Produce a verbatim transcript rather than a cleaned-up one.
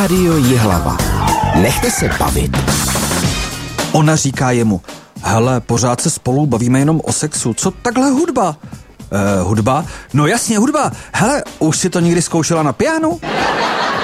Rádio Jihlava. Nechte se bavit. Ona říká jemu, hele, pořád se spolu bavíme jenom o sexu, co takhle hudba? Eh, hudba? No jasně, hudba. Hele, už si to někdy zkoušela na pianu?